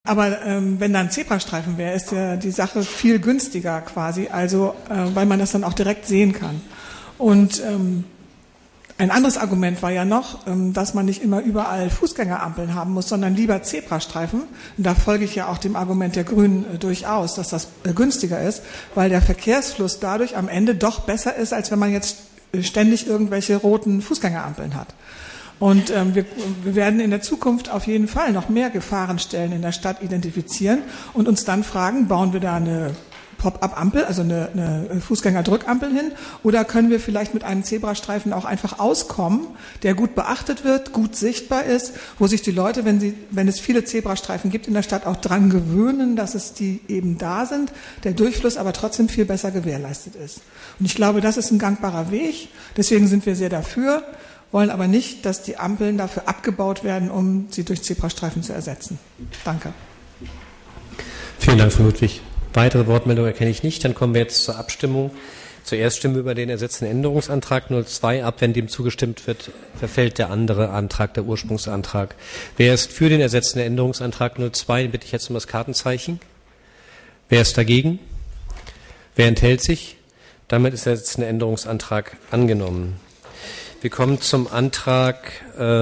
Aber wenn da ein Zebrastreifen wäre, ist ja die Sache viel günstiger quasi, also weil man das dann auch direkt sehen kann. Und ein anderes Argument war ja noch, dass man nicht immer überall Fußgängerampeln haben muss, sondern lieber Zebrastreifen. Und da folge ich ja auch dem Argument der Grünen durchaus, dass das günstiger ist, weil der Verkehrsfluss dadurch am Ende doch besser ist, als wenn man jetzt ständig irgendwelche roten Fußgängerampeln hat. Und wir werden in der Zukunft auf jeden Fall noch mehr Gefahrenstellen in der Stadt identifizieren und uns dann fragen, bauen wir da eine Pop-up-Ampel, also eine Fußgängerdrückampel hin, oder können wir vielleicht mit einem Zebrastreifen auch einfach auskommen, der gut beachtet wird, gut sichtbar ist, wo sich die Leute, wenn es viele Zebrastreifen gibt in der Stadt, auch dran gewöhnen, dass es die eben da sind, der Durchfluss aber trotzdem viel besser gewährleistet ist. Und ich glaube, das ist ein gangbarer Weg, deswegen sind wir sehr dafür, wollen aber nicht, dass die Ampeln dafür abgebaut werden, um sie durch Zebrastreifen zu ersetzen. Danke. Vielen Dank, Frau Ludwig. Weitere Wortmeldungen erkenne ich nicht. Dann kommen wir jetzt zur Abstimmung. Zuerst stimmen wir über den ersetzenden Änderungsantrag 02 ab. Wenn dem zugestimmt wird, verfällt der andere Antrag, der Ursprungsantrag. Wer ist für den ersetzenden Änderungsantrag 02? Den bitte ich jetzt um das Kartenzeichen. Wer ist dagegen? Wer enthält sich? Damit ist der ersetzende Änderungsantrag angenommen. Wir kommen zum Antrag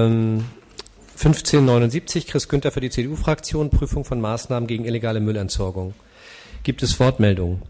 1579, Chris Günther für die CDU-Fraktion, Prüfung von Maßnahmen gegen illegale Müllentsorgung. Gibt es Wortmeldungen?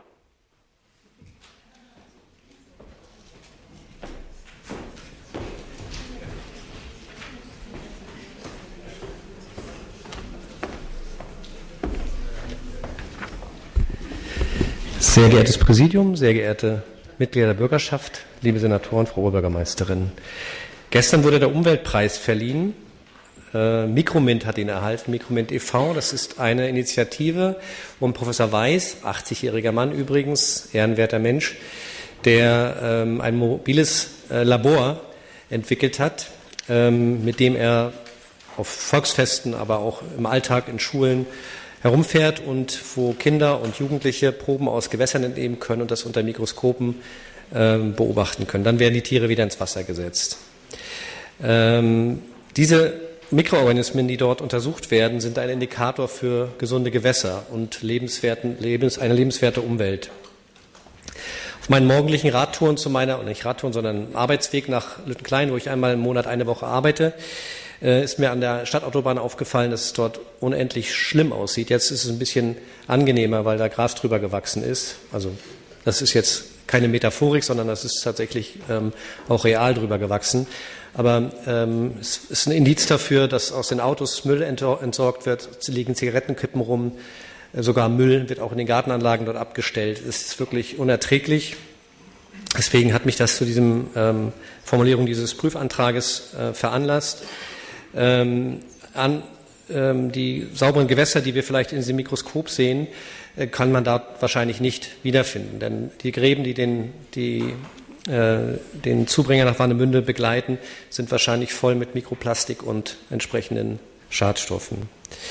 Sehr geehrtes Präsidium, sehr geehrte Mitglieder der Bürgerschaft, liebe Senatoren, Frau Oberbürgermeisterin. Gestern wurde der Umweltpreis verliehen. Mikromint hat ihn erhalten, Mikromint e.V. Das ist eine Initiative um Professor Weiß, 80-jähriger Mann übrigens, ehrenwerter Mensch, der ein mobiles Labor entwickelt hat, mit dem er auf Volksfesten, aber auch im Alltag in Schulen herumfährt und wo Kinder und Jugendliche Proben aus Gewässern entnehmen können und das unter Mikroskopen beobachten können. Dann werden die Tiere wieder ins Wasser gesetzt. Diese Mikroorganismen, die dort untersucht werden, sind ein Indikator für gesunde Gewässer und eine lebenswerte Umwelt. Auf meinen morgendlichen Radtouren nicht Radtouren, sondern Arbeitsweg nach Lüttenklein, wo ich einmal im Monat eine Woche arbeite, ist mir an der Stadtautobahn aufgefallen, dass es dort unendlich schlimm aussieht. Jetzt ist es ein bisschen angenehmer, weil da Gras drüber gewachsen ist. Also das ist jetzt keine Metaphorik, sondern das ist tatsächlich auch real drüber gewachsen. Aber es ist ein Indiz dafür, dass aus den Autos Müll entsorgt wird, es liegen Zigarettenkippen rum, sogar Müll wird auch in den Gartenanlagen dort abgestellt. Es ist wirklich unerträglich. Deswegen hat mich das zu diesem Formulierung dieses Prüfantrages veranlasst. Die sauberen Gewässer, die wir vielleicht in diesem Mikroskop sehen, kann man da wahrscheinlich nicht wiederfinden. Denn die Gräben, die den Zubringer nach Warnemünde begleiten, sind wahrscheinlich voll mit Mikroplastik und entsprechenden Schadstoffen.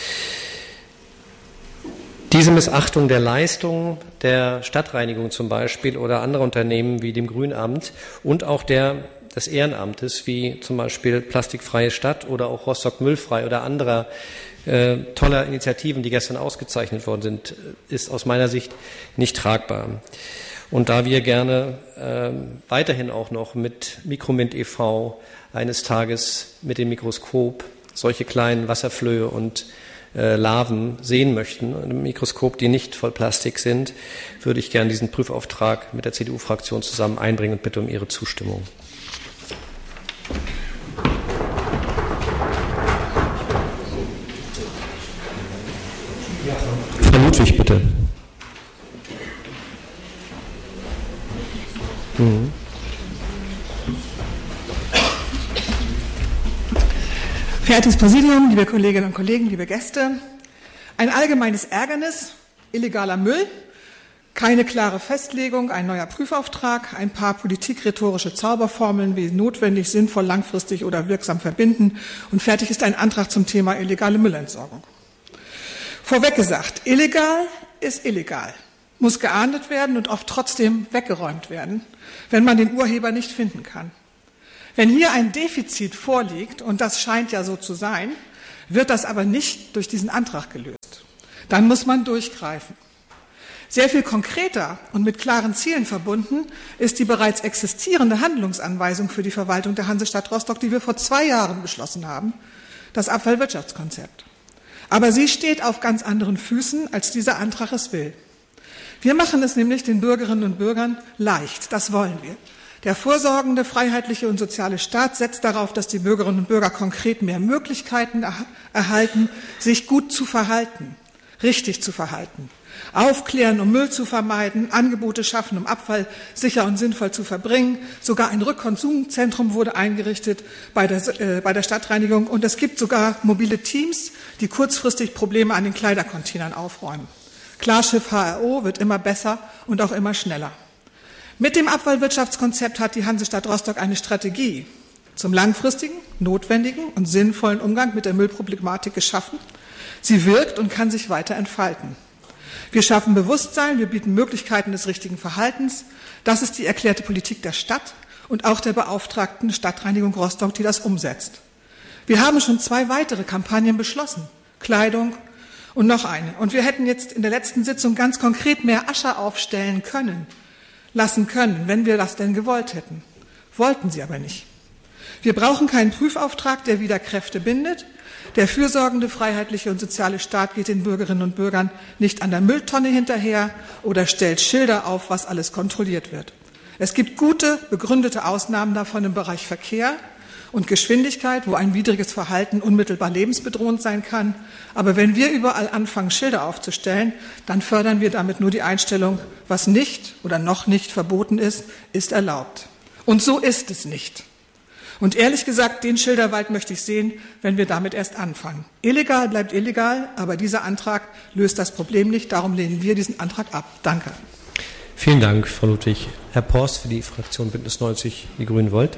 Diese Missachtung der Leistung der Stadtreinigung zum Beispiel oder anderer Unternehmen wie dem Grünamt und auch des Ehrenamtes, wie zum Beispiel Plastikfreie Stadt oder auch Rostock Müllfrei oder anderer toller Initiativen, die gestern ausgezeichnet worden sind, ist aus meiner Sicht nicht tragbar. Und da wir gerne weiterhin auch noch mit Mikromint e.V. eines Tages mit dem Mikroskop solche kleinen Wasserflöhe und Larven sehen möchten, im Mikroskop, die nicht voll Plastik sind, würde ich gerne diesen Prüfauftrag mit der CDU-Fraktion zusammen einbringen und bitte um Ihre Zustimmung. Frau Ludwig, bitte. Verehrtes Präsidium, liebe Kolleginnen und Kollegen, liebe Gäste, ein allgemeines Ärgernis, illegaler Müll, keine klare Festlegung, ein neuer Prüfauftrag, ein paar politikrhetorische Zauberformeln wie notwendig, sinnvoll, langfristig oder wirksam verbinden und fertig ist ein Antrag zum Thema illegale Müllentsorgung. Vorweg gesagt, illegal ist illegal, muss geahndet werden und oft trotzdem weggeräumt werden, wenn man den Urheber nicht finden kann. Wenn hier ein Defizit vorliegt, und das scheint ja so zu sein, wird das aber nicht durch diesen Antrag gelöst. Dann muss man durchgreifen. Sehr viel konkreter und mit klaren Zielen verbunden ist die bereits existierende Handlungsanweisung für die Verwaltung der Hansestadt Rostock, die wir vor 2 Jahren beschlossen haben, das Abfallwirtschaftskonzept. Aber sie steht auf ganz anderen Füßen, als dieser Antrag es will. Wir machen es nämlich den Bürgerinnen und Bürgern leicht, das wollen wir. Der vorsorgende, freiheitliche und soziale Staat setzt darauf, dass die Bürgerinnen und Bürger konkret mehr Möglichkeiten erhalten, sich gut zu verhalten, richtig zu verhalten. Aufklären, um Müll zu vermeiden, Angebote schaffen, um Abfall sicher und sinnvoll zu verbringen. Sogar ein Rückkonsumzentrum wurde eingerichtet bei der Stadtreinigung. Und es gibt sogar mobile Teams, die kurzfristig Probleme an den Kleidercontainern aufräumen. Klarschiff HRO wird immer besser und auch immer schneller. Mit dem Abfallwirtschaftskonzept hat die Hansestadt Rostock eine Strategie zum langfristigen, notwendigen und sinnvollen Umgang mit der Müllproblematik geschaffen. Sie wirkt und kann sich weiter entfalten. Wir schaffen Bewusstsein, wir bieten Möglichkeiten des richtigen Verhaltens. Das ist die erklärte Politik der Stadt und auch der Beauftragten Stadtreinigung Rostock, die das umsetzt. Wir haben schon 2 weitere Kampagnen beschlossen, Kleidung und noch eine. Und wir hätten jetzt in der letzten Sitzung ganz konkret mehr Asche aufstellen lassen können, wenn wir das denn gewollt hätten. Wollten sie aber nicht. Wir brauchen keinen Prüfauftrag, der wieder Kräfte bindet. Der fürsorgende, freiheitliche und soziale Staat geht den Bürgerinnen und Bürgern nicht an der Mülltonne hinterher oder stellt Schilder auf, was alles kontrolliert wird. Es gibt gute, begründete Ausnahmen davon im Bereich Verkehr und Geschwindigkeit, wo ein widriges Verhalten unmittelbar lebensbedrohend sein kann. Aber wenn wir überall anfangen, Schilder aufzustellen, dann fördern wir damit nur die Einstellung, was nicht oder noch nicht verboten ist, ist erlaubt. Und so ist es nicht. Und ehrlich gesagt, den Schilderwald möchte ich sehen, wenn wir damit erst anfangen. Illegal bleibt illegal, aber dieser Antrag löst das Problem nicht. Darum lehnen wir diesen Antrag ab. Danke. Vielen Dank, Frau Ludwig. Herr Porst für die Fraktion Bündnis 90 Die Grünen Volt.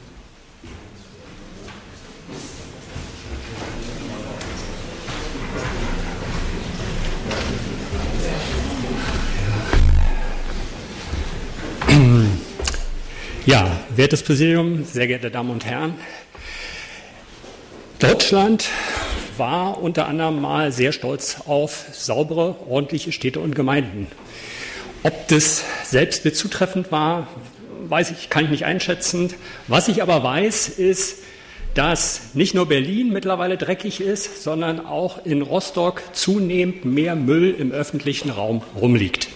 Ja, wertes Präsidium, sehr geehrte Damen und Herren. Deutschland war unter anderem mal sehr stolz auf saubere, ordentliche Städte und Gemeinden. Ob das Selbstbild zutreffend war, kann ich nicht einschätzen. Was ich aber weiß, ist, dass nicht nur Berlin mittlerweile dreckig ist, sondern auch in Rostock zunehmend mehr Müll im öffentlichen Raum rumliegt.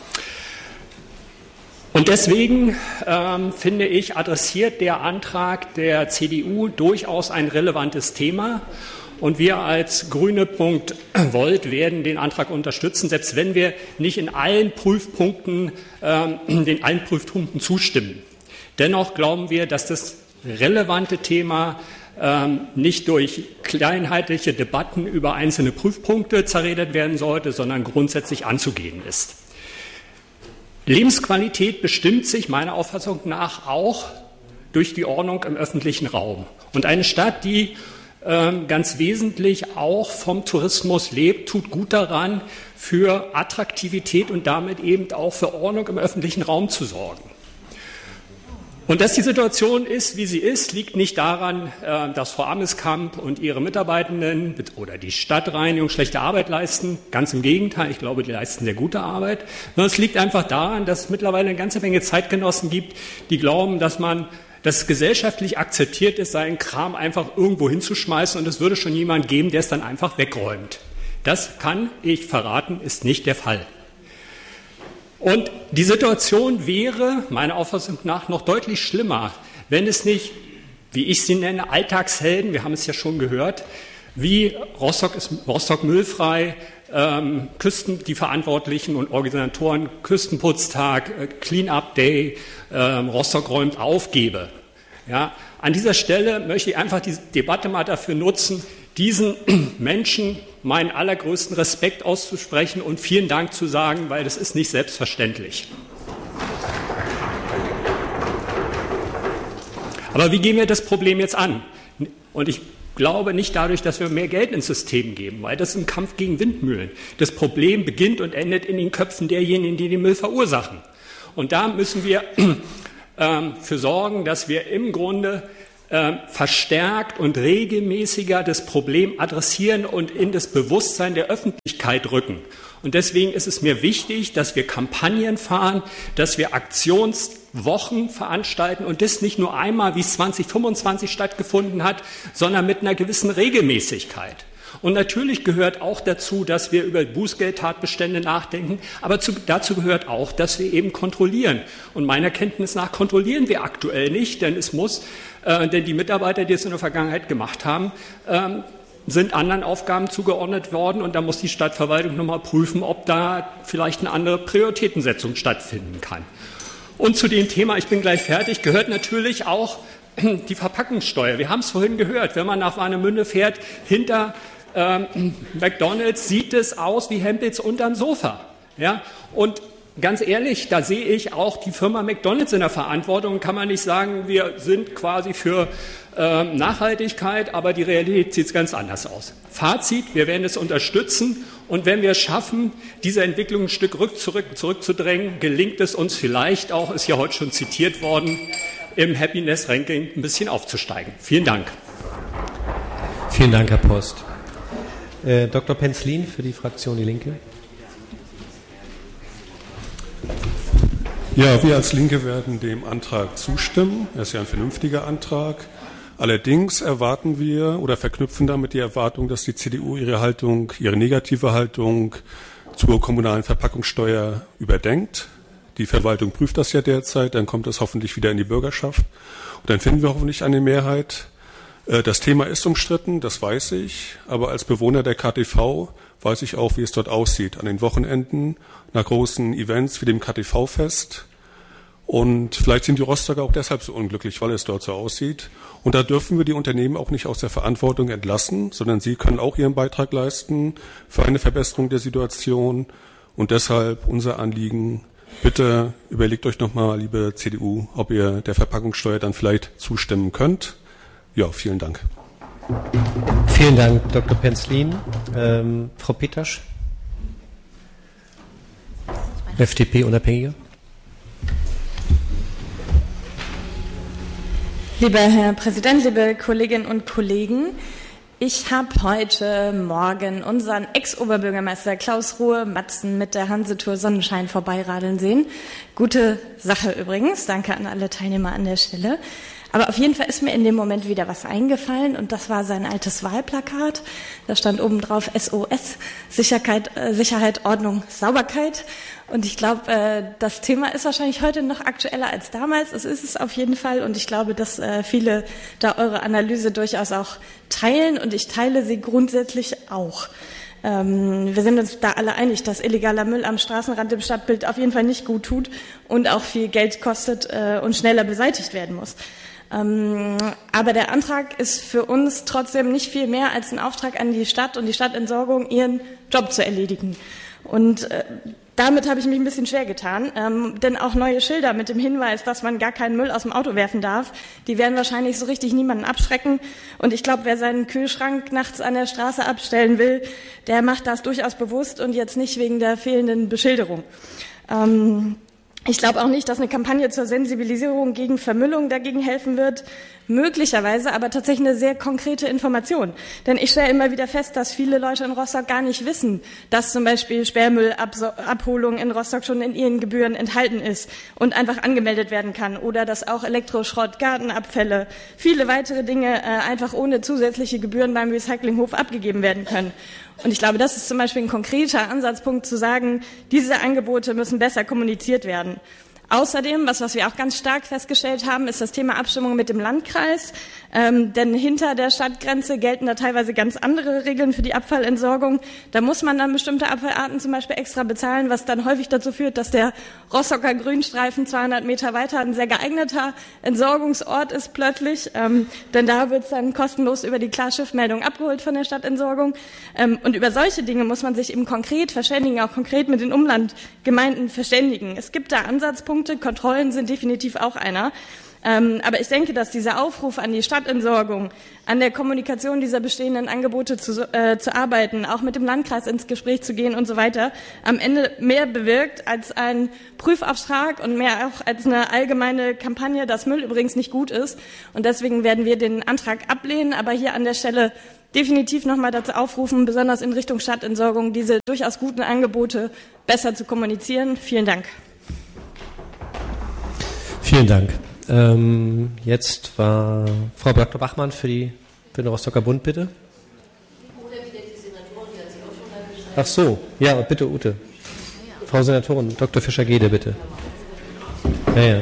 Und deswegen finde ich, adressiert der Antrag der CDU durchaus ein relevantes Thema. Und wir als Grüne.Volt werden den Antrag unterstützen, selbst wenn wir nicht in allen Prüfpunkten, den allen Prüfpunkten zustimmen. Dennoch glauben wir, dass das relevante Thema nicht durch kleinheitliche Debatten über einzelne Prüfpunkte zerredet werden sollte, sondern grundsätzlich anzugehen ist. Lebensqualität bestimmt sich meiner Auffassung nach auch durch die Ordnung im öffentlichen Raum. Und eine Stadt, die ganz wesentlich auch vom Tourismus lebt, tut gut daran, für Attraktivität und damit eben auch für Ordnung im öffentlichen Raum zu sorgen. Und dass die Situation ist, wie sie ist, liegt nicht daran, dass Frau Ameskamp und ihre Mitarbeitenden oder die Stadtreinigung schlechte Arbeit leisten. Ganz im Gegenteil, ich glaube, die leisten sehr gute Arbeit. Sondern es liegt einfach daran, dass es mittlerweile eine ganze Menge Zeitgenossen gibt, die glauben, dass es gesellschaftlich akzeptiert ist, seinen Kram einfach irgendwo hinzuschmeißen und es würde schon jemand geben, der es dann einfach wegräumt. Das kann ich verraten, ist nicht der Fall. Und die Situation wäre meiner Auffassung nach noch deutlich schlimmer, wenn es nicht, wie ich sie nenne, Alltagshelden, wir haben es ja schon gehört, wie Rostock müllfrei, die Verantwortlichen und Organisatoren, Küstenputztag, Clean-up Day, Rostock räumt auf gebe. Ja, an dieser Stelle möchte ich einfach die Debatte mal dafür nutzen, diesen Menschen meinen allergrößten Respekt auszusprechen und vielen Dank zu sagen, weil das ist nicht selbstverständlich. Aber wie gehen wir das Problem jetzt an? Und ich glaube nicht dadurch, dass wir mehr Geld ins System geben, weil das ist ein Kampf gegen Windmühlen. Das Problem beginnt und endet in den Köpfen derjenigen, die den Müll verursachen. Und da müssen wir für sorgen, dass wir im Grunde verstärkt und regelmäßiger das Problem adressieren und in das Bewusstsein der Öffentlichkeit rücken. Und deswegen ist es mir wichtig, dass wir Kampagnen fahren, dass wir Aktionswochen veranstalten und das nicht nur einmal, wie es 2025 stattgefunden hat, sondern mit einer gewissen Regelmäßigkeit. Und natürlich gehört auch dazu, dass wir über Bußgeldtatbestände nachdenken, aber dazu gehört auch, dass wir eben kontrollieren. Und meiner Kenntnis nach kontrollieren wir aktuell nicht, denn denn die Mitarbeiter, die es in der Vergangenheit gemacht haben, sind anderen Aufgaben zugeordnet worden und da muss die Stadtverwaltung nochmal prüfen, ob da vielleicht eine andere Prioritätensetzung stattfinden kann. Und zu dem Thema, ich bin gleich fertig, gehört natürlich auch die Verpackungssteuer. Wir haben es vorhin gehört, wenn man nach Warnemünde fährt, hinter McDonald's sieht es aus wie Hempels unterm Sofa. Ja? Und ganz ehrlich, da sehe ich auch die Firma McDonald's in der Verantwortung. Kann man nicht sagen, wir sind quasi für Nachhaltigkeit, aber die Realität sieht ganz anders aus. Fazit, wir werden es unterstützen und wenn wir es schaffen, diese Entwicklung ein Stück zurückzudrängen, gelingt es uns vielleicht auch, ist ja heute schon zitiert worden, im Happiness Ranking ein bisschen aufzusteigen. Vielen Dank. Vielen Dank, Herr Post. Dr. Penzlin für die Fraktion Die Linke. Ja, wir als Linke werden dem Antrag zustimmen. Er ist ja ein vernünftiger Antrag. Allerdings erwarten wir oder verknüpfen damit die Erwartung, dass die CDU ihre negative Haltung zur kommunalen Verpackungssteuer überdenkt. Die Verwaltung prüft das ja derzeit, dann kommt es hoffentlich wieder in die Bürgerschaft. Und dann finden wir hoffentlich eine Mehrheit. Das Thema ist umstritten, das weiß ich, aber als Bewohner der KTV weiß ich auch, wie es dort aussieht. An den Wochenenden, nach großen Events wie dem KTV-Fest. Und vielleicht sind die Rostocker auch deshalb so unglücklich, weil es dort so aussieht. Und da dürfen wir die Unternehmen auch nicht aus der Verantwortung entlassen, sondern sie können auch ihren Beitrag leisten für eine Verbesserung der Situation. Und deshalb unser Anliegen, bitte überlegt euch nochmal, liebe CDU, ob ihr der Verpackungssteuer dann vielleicht zustimmen könnt. Ja, vielen Dank. Vielen Dank, Dr. Penzlin. Frau Petasch, FDP-Unabhängige. Lieber Herr Präsident, liebe Kolleginnen und Kollegen, ich habe heute Morgen unseren Ex-Oberbürgermeister Klaus Ruhe-Matzen mit der Hansetour Sonnenschein vorbeiradeln sehen. Gute Sache übrigens, danke an alle Teilnehmer an der Stelle. Aber auf jeden Fall ist mir in dem Moment wieder was eingefallen und das war sein altes Wahlplakat. Da stand oben drauf SOS, Sicherheit, Ordnung, Sauberkeit. Und ich glaube, das Thema ist wahrscheinlich heute noch aktueller als damals. Es ist es auf jeden Fall und ich glaube, dass viele da eure Analyse durchaus auch teilen und ich teile sie grundsätzlich auch. Wir sind uns da alle einig, dass illegaler Müll am Straßenrand im Stadtbild auf jeden Fall nicht gut tut und auch viel Geld kostet und schneller beseitigt werden muss. Aber der Antrag ist für uns trotzdem nicht viel mehr als ein Auftrag an die Stadt und die Stadtentsorgung, ihren Job zu erledigen. Und damit habe ich mich ein bisschen schwer getan, denn auch neue Schilder mit dem Hinweis, dass man gar keinen Müll aus dem Auto werfen darf, die werden wahrscheinlich so richtig niemanden abschrecken. Und ich glaube, wer seinen Kühlschrank nachts an der Straße abstellen will, der macht das durchaus bewusst und jetzt nicht wegen der fehlenden Beschilderung. Ich glaube auch nicht, dass eine Kampagne zur Sensibilisierung gegen Vermüllung dagegen helfen wird. Möglicherweise aber tatsächlich eine sehr konkrete Information. Denn ich stelle immer wieder fest, dass viele Leute in Rostock gar nicht wissen, dass zum Beispiel Sperrmüllabholung in Rostock schon in ihren Gebühren enthalten ist und einfach angemeldet werden kann. Oder dass auch Elektroschrott, Gartenabfälle, viele weitere Dinge einfach ohne zusätzliche Gebühren beim Recyclinghof abgegeben werden können. Und ich glaube, das ist zum Beispiel ein konkreter Ansatzpunkt zu sagen, diese Angebote müssen besser kommuniziert werden. Außerdem, was wir auch ganz stark festgestellt haben, ist das Thema Abstimmung mit dem Landkreis. Denn hinter der Stadtgrenze gelten da teilweise ganz andere Regeln für die Abfallentsorgung. Da muss man dann bestimmte Abfallarten zum Beispiel extra bezahlen, was dann häufig dazu führt, dass der Rostocker Grünstreifen 200 Meter weiter ein sehr geeigneter Entsorgungsort ist plötzlich. Denn da wird es dann kostenlos über die Klarschiffmeldung abgeholt von der Stadtentsorgung. Und über solche Dinge muss man sich eben konkret verständigen, auch konkret mit den Umlandgemeinden verständigen. Es gibt da Ansatzpunkte, Kontrollen sind definitiv auch einer. Aber ich denke, dass dieser Aufruf an die Stadtentsorgung, an der Kommunikation dieser bestehenden Angebote zu arbeiten, auch mit dem Landkreis ins Gespräch zu gehen und so weiter, am Ende mehr bewirkt als ein Prüfauftrag und mehr auch als eine allgemeine Kampagne, dass Müll übrigens nicht gut ist. Und deswegen werden wir den Antrag ablehnen, aber hier an der Stelle definitiv nochmal dazu aufrufen, besonders in Richtung Stadtentsorgung, diese durchaus guten Angebote besser zu kommunizieren. Vielen Dank. Vielen Dank. Jetzt war Frau Dr. Bachmann für den Rostocker Bund, bitte. Ach so, ja, bitte, Ute. Frau Senatorin, Dr. Fischer-Gede, bitte. Ja.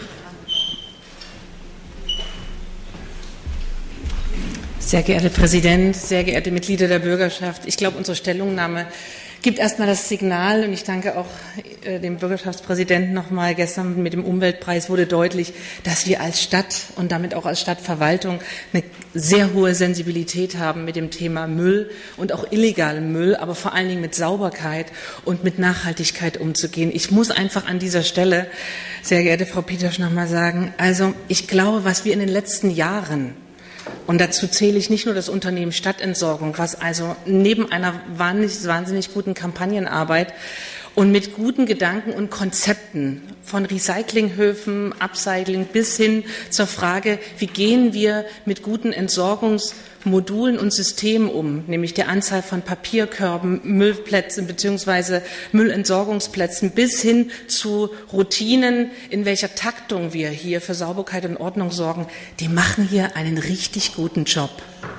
Sehr geehrter Präsident, sehr geehrte Mitglieder der Bürgerschaft, ich glaube, unsere Stellungnahme gibt erstmal das Signal, und ich danke auch dem Bürgerschaftspräsidenten nochmal. Gestern mit dem Umweltpreis wurde deutlich, dass wir als Stadt und damit auch als Stadtverwaltung eine sehr hohe Sensibilität haben mit dem Thema Müll und auch illegalem Müll, aber vor allen Dingen mit Sauberkeit und mit Nachhaltigkeit umzugehen. Ich muss einfach an dieser Stelle, sehr geehrte Frau Pietersch, nochmal sagen, also ich glaube, was wir in den letzten Jahren, und dazu zähle ich nicht nur das Unternehmen Stadtentsorgung, was also neben einer wahnsinnig guten Kampagnenarbeit und mit guten Gedanken und Konzepten von Recyclinghöfen, Upcycling bis hin zur Frage, wie gehen wir mit guten Entsorgungsmodulen und Systemen um, nämlich der Anzahl von Papierkörben, Müllplätzen bzw. Müllentsorgungsplätzen bis hin zu Routinen, in welcher Taktung wir hier für Sauberkeit und Ordnung sorgen, die machen hier einen richtig guten Job.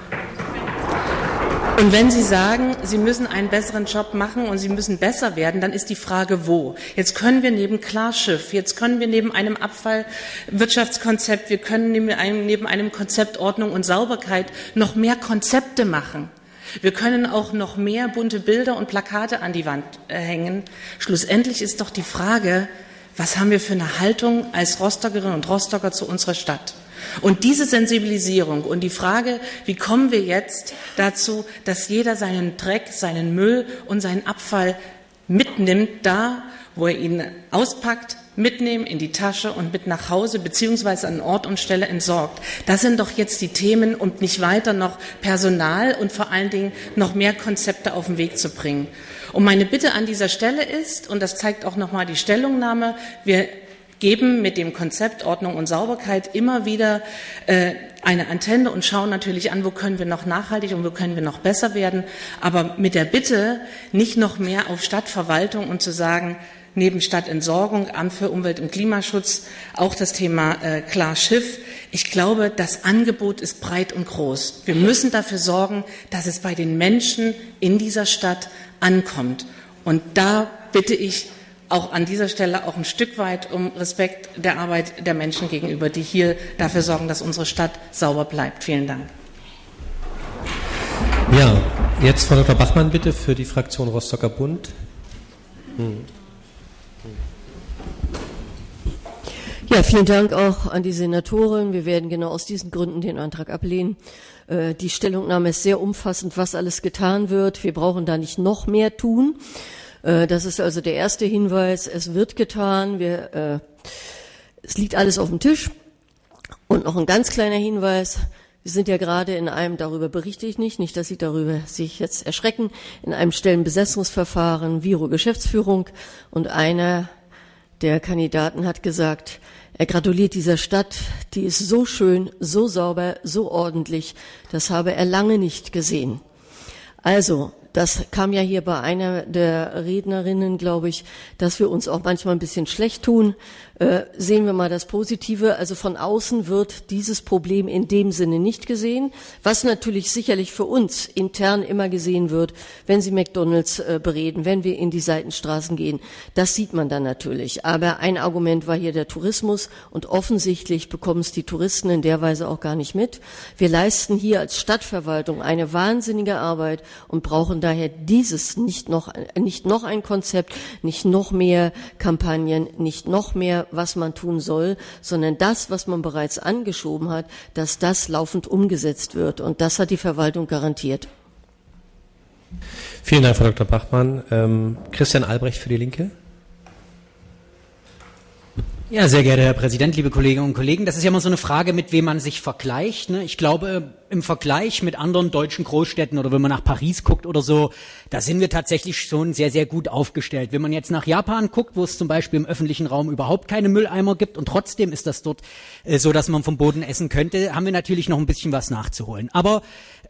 Und wenn Sie sagen, Sie müssen einen besseren Job machen und Sie müssen besser werden, dann ist die Frage, wo? Jetzt können wir neben Klarschiff, jetzt können wir neben einem Abfallwirtschaftskonzept, wir können neben einem Konzept Ordnung und Sauberkeit noch mehr Konzepte machen. Wir können auch noch mehr bunte Bilder und Plakate an die Wand hängen. Schlussendlich ist doch die Frage, was haben wir für eine Haltung als Rostockerinnen und Rostocker zu unserer Stadt? Und diese Sensibilisierung und die Frage, wie kommen wir jetzt dazu, dass jeder seinen Dreck, seinen Müll und seinen Abfall mitnimmt, da, wo er ihn auspackt, mitnehmen in die Tasche und mit nach Hause beziehungsweise an Ort und Stelle entsorgt. Das sind doch jetzt die Themen, um nicht weiter noch Personal und vor allen Dingen noch mehr Konzepte auf den Weg zu bringen. Und meine Bitte an dieser Stelle ist, und das zeigt auch nochmal die Stellungnahme, wir geben mit dem Konzept Ordnung und Sauberkeit immer wieder eine Antenne und schauen natürlich an, wo können wir noch nachhaltig und wo können wir noch besser werden. Aber mit der Bitte, nicht noch mehr auf Stadtverwaltung und zu sagen, neben Stadtentsorgung, Amt für Umwelt und Klimaschutz, auch das Thema Klarschiff. Ich glaube, das Angebot ist breit und groß. Wir müssen dafür sorgen, dass es bei den Menschen in dieser Stadt ankommt. Und da bitte ich auch an dieser Stelle auch ein Stück weit um Respekt der Arbeit der Menschen gegenüber, die hier dafür sorgen, dass unsere Stadt sauber bleibt. Vielen Dank. Ja, jetzt Frau Dr. Bachmann bitte für die Fraktion Rostocker Bund. Ja, vielen Dank auch an die Senatorin. Wir werden genau aus diesen Gründen den Antrag ablehnen. Die Stellungnahme ist sehr umfassend, was alles getan wird. Wir brauchen da nicht noch mehr tun. Das ist also der erste Hinweis. Es wird getan. Es liegt alles auf dem Tisch. Und noch ein ganz kleiner Hinweis. Wir sind ja gerade in einem, darüber berichte ich nicht, dass Sie darüber sich jetzt erschrecken, in einem Stellenbesetzungsverfahren, Viro Geschäftsführung. Und einer der Kandidaten hat gesagt, er gratuliert dieser Stadt, die ist so schön, so sauber, so ordentlich. Das habe er lange nicht gesehen. Also, das kam ja hier bei einer der Rednerinnen, glaube ich, dass wir uns auch manchmal ein bisschen schlecht tun. Sehen wir mal das Positive. Also von außen wird dieses Problem in dem Sinne nicht gesehen, was natürlich sicherlich für uns intern immer gesehen wird, wenn Sie McDonald's bereden, wenn wir in die Seitenstraßen gehen. Das sieht man dann natürlich. Aber ein Argument war hier der Tourismus und offensichtlich bekommen es die Touristen in der Weise auch gar nicht mit. Wir leisten hier als Stadtverwaltung eine wahnsinnige Arbeit und brauchen daher nicht noch ein Konzept, nicht noch mehr Kampagnen, nicht noch mehr, was man tun soll, sondern das, was man bereits angeschoben hat, dass das laufend umgesetzt wird. Und das hat die Verwaltung garantiert. Vielen Dank, Frau Dr. Bachmann. Christian Albrecht für die Linke. Ja, sehr geehrter Herr Präsident, liebe Kolleginnen und Kollegen, das ist ja immer so eine Frage, mit wem man sich vergleicht, ne? Ich glaube, im Vergleich mit anderen deutschen Großstädten oder wenn man nach Paris guckt oder so, da sind wir tatsächlich schon sehr, sehr gut aufgestellt. Wenn man jetzt nach Japan guckt, wo es zum Beispiel im öffentlichen Raum überhaupt keine Mülleimer gibt und trotzdem ist das dort so, dass man vom Boden essen könnte, haben wir natürlich noch ein bisschen was nachzuholen. Aber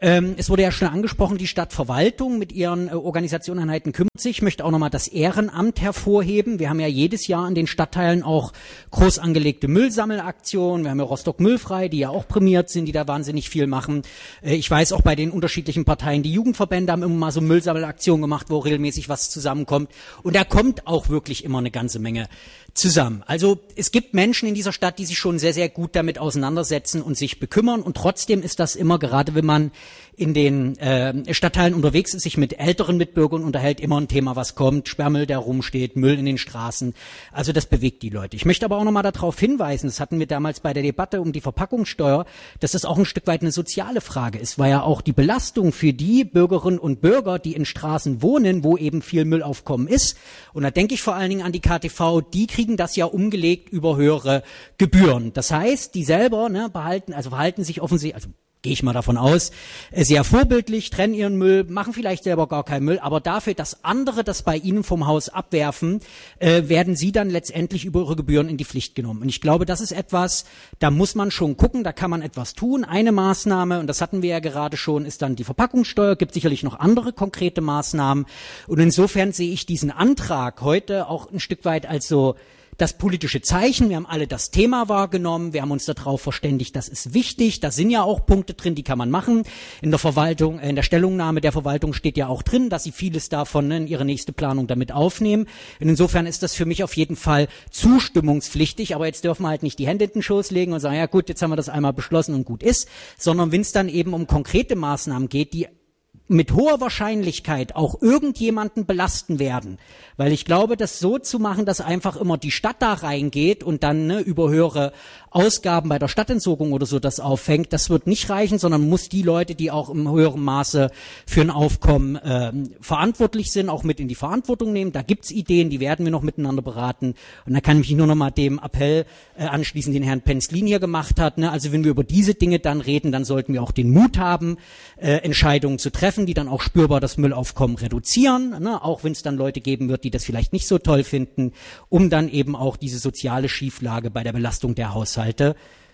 es wurde ja schon angesprochen, die Stadtverwaltung mit ihren Organisationeneinheiten kümmert sich. Ich möchte auch nochmal das Ehrenamt hervorheben. Wir haben ja jedes Jahr in den Stadtteilen auch groß angelegte Müllsammelaktionen. Wir haben ja Rostock Müllfrei, die ja auch prämiert sind, die da wahnsinnig viel machen. Ich weiß auch bei den unterschiedlichen Parteien, die Jugendverbände haben immer mal so Müllsammelaktionen gemacht, wo regelmäßig was zusammenkommt. Und da kommt auch wirklich immer eine ganze Menge zusammen. Also es gibt Menschen in dieser Stadt, die sich schon sehr, sehr gut damit auseinandersetzen und sich bekümmern. Und trotzdem ist das immer, gerade wenn man in den Stadtteilen unterwegs ist, sich mit älteren Mitbürgern unterhält, immer ein Thema, was kommt, Sperrmüll, der rumsteht, Müll in den Straßen. Also das bewegt die Leute. Ich möchte aber auch nochmal darauf hinweisen, das hatten wir damals bei der Debatte um die Verpackungssteuer, dass das auch ein Stück weit eine soziale Frage ist, weil ja auch die Belastung für die Bürgerinnen und Bürger, die in Straßen wohnen, wo eben viel Müllaufkommen ist, und da denke ich vor allen Dingen an die KTV, die kriegen das ja umgelegt über höhere Gebühren. Das heißt, die selber verhalten sich offensichtlich, also gehe ich mal davon aus, sehr vorbildlich, trennen ihren Müll, machen vielleicht selber gar keinen Müll, aber dafür, dass andere das bei ihnen vom Haus abwerfen, werden sie dann letztendlich über ihre Gebühren in die Pflicht genommen. Und ich glaube, das ist etwas, da muss man schon gucken, da kann man etwas tun. Eine Maßnahme, und das hatten wir ja gerade schon, ist dann die Verpackungssteuer, gibt sicherlich noch andere konkrete Maßnahmen. Und insofern sehe ich diesen Antrag heute auch ein Stück weit als so das politische Zeichen. Wir haben alle das Thema wahrgenommen, wir haben uns darauf verständigt, das ist wichtig, da sind ja auch Punkte drin, die kann man machen. In der Verwaltung, in der Stellungnahme der Verwaltung steht ja auch drin, dass sie vieles davon in ihre nächste Planung damit aufnehmen. Und insofern ist das für mich auf jeden Fall zustimmungspflichtig, aber jetzt dürfen wir halt nicht die Hände in den Schoß legen und sagen, ja gut, jetzt haben wir das einmal beschlossen und gut ist, sondern wenn es dann eben um konkrete Maßnahmen geht, die mit hoher Wahrscheinlichkeit auch irgendjemanden belasten werden. Weil ich glaube, das so zu machen, dass einfach immer die Stadt da reingeht und dann über höhere Ausgaben bei der Stadtentsorgung oder so das auffängt, das wird nicht reichen, sondern muss die Leute, die auch im höheren Maße für ein Aufkommen verantwortlich sind, auch mit in die Verantwortung nehmen. Da gibt's Ideen, die werden wir noch miteinander beraten. Und da kann ich mich nur noch mal dem Appell anschließen, den Herrn Penzlin hier gemacht hat. Also wenn wir über diese Dinge dann reden, dann sollten wir auch den Mut haben, Entscheidungen zu treffen, die dann auch spürbar das Müllaufkommen reduzieren, auch wenn es dann Leute geben wird, die das vielleicht nicht so toll finden, um dann eben auch diese soziale Schieflage bei der Belastung der Haushalte,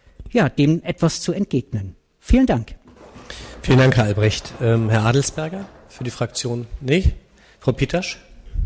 dem etwas zu entgegnen. Vielen Dank. Vielen Dank, Herr Albrecht. Herr Adelsberger für die Fraktion? Nee? Frau Pietersch?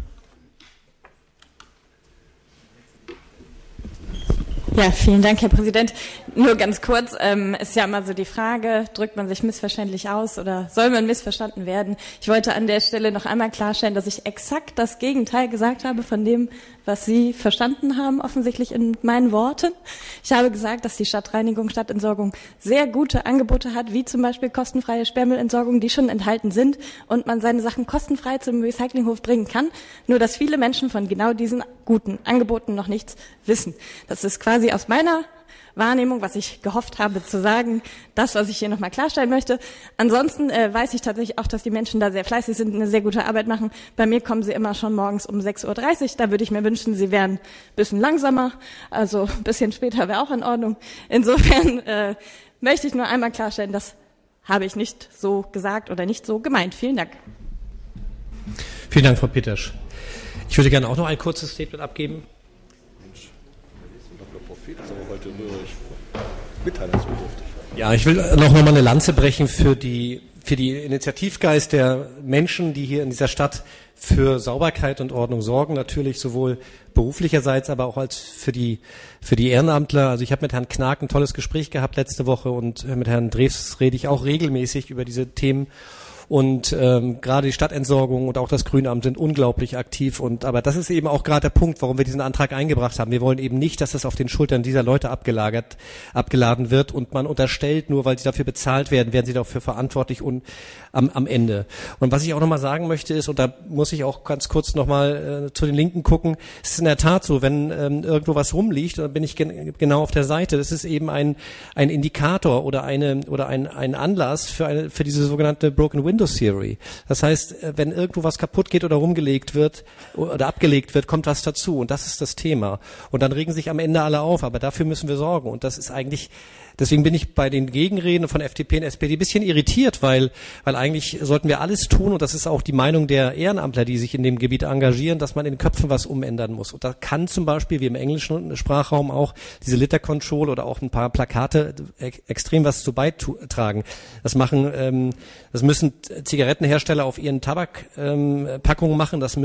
Ja, vielen Dank, Herr Präsident. Nur ganz kurz, ist ja immer so die Frage, drückt man sich missverständlich aus oder soll man missverstanden werden? Ich wollte an der Stelle noch einmal klarstellen, dass ich exakt das Gegenteil gesagt habe von dem, was Sie verstanden haben, offensichtlich in meinen Worten. Ich habe gesagt, dass die Stadtreinigung, Stadtentsorgung sehr gute Angebote hat, wie zum Beispiel kostenfreie Sperrmüllentsorgung, die schon enthalten sind und man seine Sachen kostenfrei zum Recyclinghof bringen kann. Nur, dass viele Menschen von genau diesen guten Angeboten noch nichts wissen. Das ist quasi aus meiner Wahrnehmung, was ich gehofft habe zu sagen, das, was ich hier nochmal klarstellen möchte. Ansonsten weiß ich tatsächlich auch, dass die Menschen da sehr fleißig sind, eine sehr gute Arbeit machen. Bei mir kommen sie immer schon morgens um 6:30 Uhr. Da würde ich mir wünschen, sie wären ein bisschen langsamer. Also ein bisschen später wäre auch in Ordnung. Insofern möchte ich nur einmal klarstellen, das habe ich nicht so gesagt oder nicht so gemeint. Vielen Dank. Vielen Dank, Frau Pietersch. Ich würde gerne auch noch ein kurzes Statement abgeben. Ja, ich will noch mal eine Lanze brechen für die Initiativgeist der Menschen, die hier in dieser Stadt für Sauberkeit und Ordnung sorgen, natürlich sowohl beruflicherseits, aber auch als für die Ehrenamtler. Also ich habe mit Herrn Knag ein tolles Gespräch gehabt letzte Woche und mit Herrn Drews rede ich auch regelmäßig über diese Themen. Und gerade die Stadtentsorgung und auch das Grünamt sind unglaublich aktiv. Aber das ist eben auch gerade der Punkt, warum wir diesen Antrag eingebracht haben. Wir wollen eben nicht, dass das auf den Schultern dieser Leute abgeladen wird und man unterstellt, nur weil sie dafür bezahlt werden, werden sie dafür verantwortlich und am Ende. Und was ich auch nochmal sagen möchte ist, und da muss ich auch ganz kurz nochmal zu den Linken gucken, es ist in der Tat so, wenn irgendwo was rumliegt, dann bin ich genau auf der Seite. Das ist eben ein Indikator oder ein Anlass für diese sogenannte Broken Window Windows Theory. Das heißt, wenn irgendwo was kaputt geht oder rumgelegt wird oder abgelegt wird, kommt was dazu. Und das ist das Thema. Und dann regen sich am Ende alle auf. Aber dafür müssen wir sorgen. Und das ist eigentlich, deswegen bin ich bei den Gegenreden von FDP und SPD ein bisschen irritiert, weil eigentlich sollten wir alles tun, und das ist auch die Meinung der Ehrenamtler, die sich in dem Gebiet engagieren, dass man in den Köpfen was umändern muss. Und da kann zum Beispiel, wie im englischen Sprachraum auch, diese Litter Control oder auch ein paar Plakate extrem was zu beitragen. Das müssen Zigarettenhersteller auf ihren Tabakpackungen machen, das